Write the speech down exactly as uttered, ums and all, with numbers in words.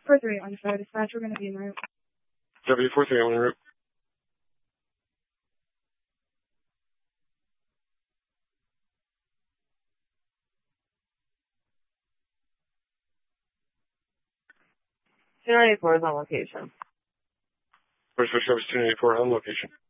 four three on fire dispatch, we're going to be en route. W four three on route. two ninety-four is on location. First for service two ninety-four on location.